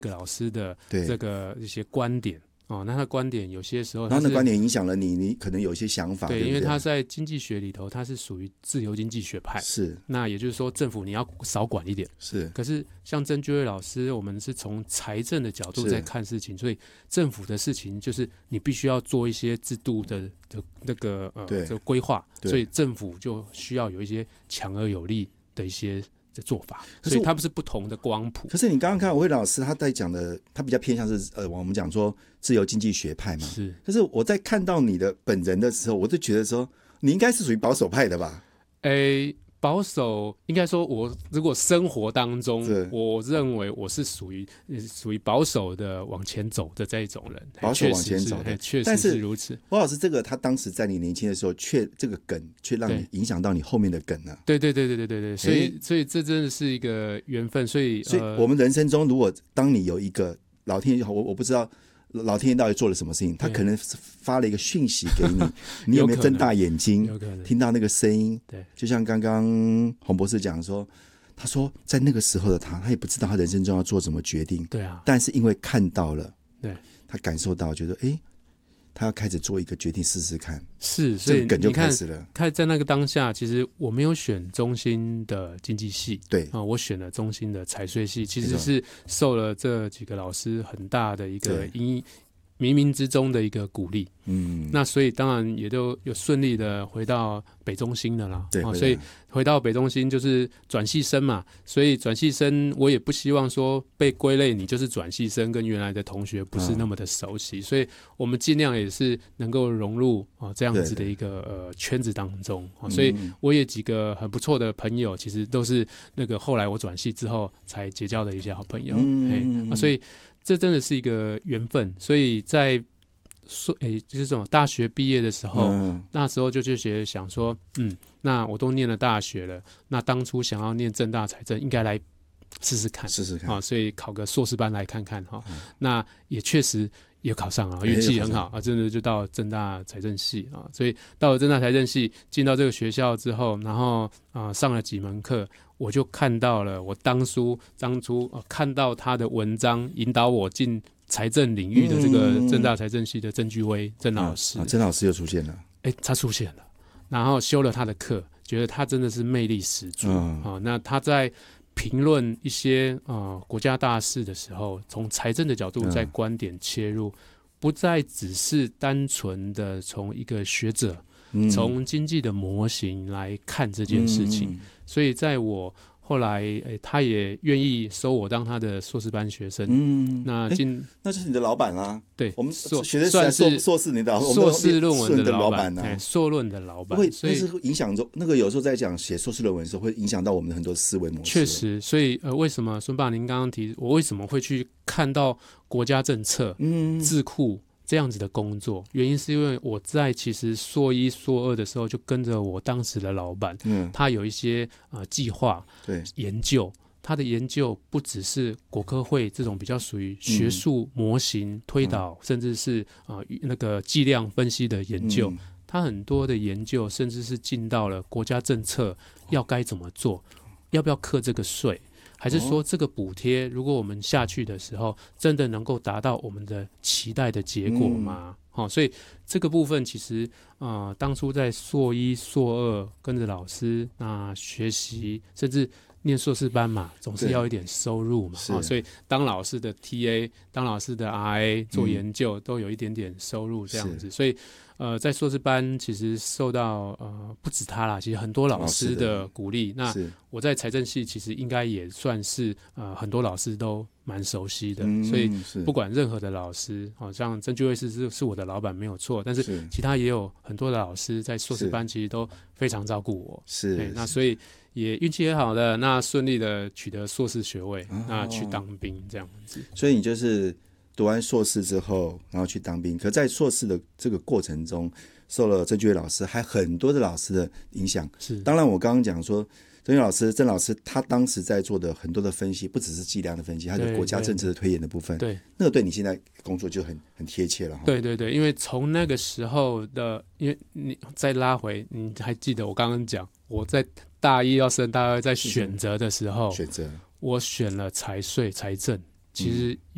个老师的对这个一些观点哦，那他的观点有些时候然后那观点影响了你，你可能有一些想法， 对不对？ 因为他在经济学里头，他是属于自由经济学派， 是， 那也就是说政府你要少管一点。 是， 可是像曾居慧老师，我们是从财政的角度在看事情，所以政府的事情就是你必须要做一些制度的那个这个规划，所以政府就需要有一些强而有力的一些的做法，所以它不是不同的光谱。 可是你刚刚看魏老师他在讲的，他比较偏向是我们讲说自由经济学派嘛。 是。 可是我在看到你的本人的时候，我就觉得说你应该是属于保守派的吧？ 保守应该说，我如果生活当中，我认为我是属于保守的往前走的这一种人， 保守往前走的， 确实是如此。 郭老师，这个他当时在你年轻的时候，这个梗却让你影响到你后面的梗呢？ 对，所以这真的是一个缘分。所以我们人生中，如果当你有一个老天爷，我不知道老天爷到底做了什么事情，他可能发了一个讯息给你，你有没有睁大眼睛听到那个声音？ 对， 就像刚刚洪博士讲说，他说在那个时候的他也不知道他人生中要做什么决定， 对啊， 但是因为看到了， 对， 他感受到，觉得他要开始做一个决定试试看， 是，所以这个梗就开始了。 看在那个当下，其实我没有选中兴的经济系， 对我选了中兴的财税系，其实是受了这几个老师很大的一个冥冥之中的一个鼓励。那所以当然也都有顺利的回到北中兴的啦。 对， 所以回到北中兴就是转系生嘛，所以转系生我也不希望说被归类你就是转系生，跟原来的同学不是那么的熟悉，所以我们尽量也是能够融入这样子的一个圈子当中。所以我也几个很不错的朋友，其实都是那个后来我转系之后才结交的一些好朋友。所以这真的是一个缘分。所以在就是这种大学毕业的时候，那时候就想说，那我都念了大学了，那当初想要念政大财政，应该来试试看，所以考个硕士班来看看那也确实也考上了，运气很好真的就到政大财政系所以到了政大财政系，进到这个学校之后，然后上了几门课，我就看到了我当初看到他的文章，引导我进财政领域的这个政大财政系的曾居威曾老师。 曾老师又出现了， 他出现了，然后修了他的课，觉得他真的是魅力十足那他在评论一些国家大事的时候，从财政的角度在观点切入，不再只是单纯的从一个学者从经济的模型来看这件事情。所以在我后来他也愿意收我当他的硕士班学生。那就是你的老板啦。 对， 我们学生硕士你的硕士论文的老板啊， 硕论的老板。 所以是影响中那个有时候在讲写硕士论文的时候，会影响到我们的很多思维模式。 确实，所以为什么孙爸您刚刚提我为什么会去看到国家政策、智库这样子的工作，原因是因为我在其实硕一硕二的时候就跟着我当时的老板，他有一些计划研究，他的研究不只是国科会这种比较属于学术模型推导，甚至是那个计量分析的研究，他很多的研究甚至是进到了国家政策要该怎么做，要不要课这个税，还是说这个补贴如果我们下去的时候真的能够达到我们的期待的结果吗？所以这个部分其实当初在硕一硕二跟着老师学习，甚至念硕士班嘛，总是要一点收入嘛所以当老师的 TA 当老师的 RA 做研究都有一点点收入这样子。所以在硕士班其实受到不止他啦，其实很多老师的鼓励。那我在财政系其实应该也算是很多老师都蛮熟悉的，所以不管任何的老师像曾居威是我的老板没有错，但是其他也有很多的老师在硕士班其实都非常照顾我。那所以也运气也好的，那顺利的取得硕士学位，那去当兵这样子。 所以你就是读完硕士之后，然后去当兵。可在硕士的这个过程中，受了曾居威老师还很多的老师的影响。当然我刚刚讲说曾老师他当时在做的很多的分析，不只是计量的分析，还有国家政策的推演的部分。对，那个对你现在工作就很贴切了。 对，因为从那个时候的，因为你再拉回，你还记得我刚刚讲，我在大一要升大二在选择的时候，我选了财税财政，其实